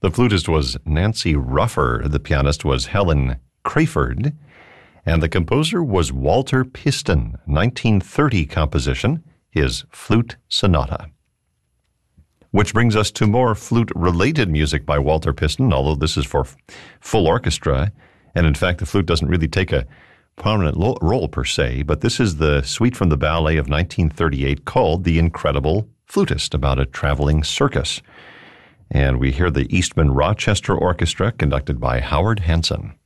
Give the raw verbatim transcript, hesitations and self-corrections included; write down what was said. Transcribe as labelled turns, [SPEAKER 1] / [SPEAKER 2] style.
[SPEAKER 1] The flutist was Nancy Ruffer. The pianist was Helen Crayford. And the composer was Walter Piston, nineteen thirty composition, his Flute Sonata. Which brings us to more flute-related music by Walter Piston, although this is for full orchestra. And in fact, the flute doesn't really take a prominent lo- role per se, but this is the suite from the ballet of nineteen thirty-eight called The Incredible Flutist, about a traveling circus. And we hear the Eastman Rochester Orchestra conducted by Howard Hanson.